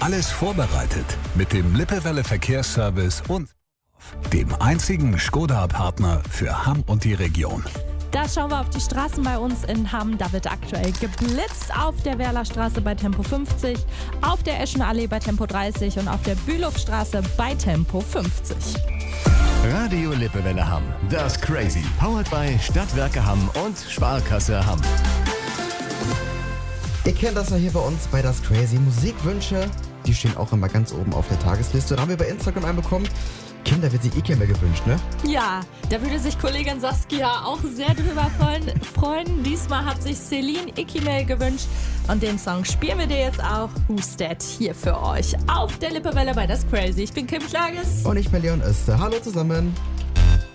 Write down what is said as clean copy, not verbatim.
Alles vorbereitet mit dem Lippewelle Verkehrsservice und dem einzigen Skoda-Partner für Hamm und die Region. Da schauen wir auf die Straßen bei uns in Hamm. Da wird aktuell geblitzt auf der Werlerstraße bei Tempo 50, auf der Eschenallee bei Tempo 30 und auf der Bülowstraße bei Tempo 50. Radio Lippewelle Hamm. Das Crazy. Powered by Stadtwerke Hamm und Sparkasse Hamm. Ihr kennt das ja hier bei uns bei Das Crazy. Musikwünsche, die stehen auch immer ganz oben auf der Tagesliste. Da haben wir bei Instagram einen bekommen. Kinder wird sich E-Mail gewünscht, ne? Ja, da würde sich Kollegin Saskia auch sehr drüber freuen. Diesmal hat sich Celine E-Mail gewünscht und den Song spielen wir dir jetzt auch. Who's That hier für euch auf der Lippewelle bei Das Crazy. Ich bin Kim Schlages. Und ich bin Leon Öster. Hallo zusammen.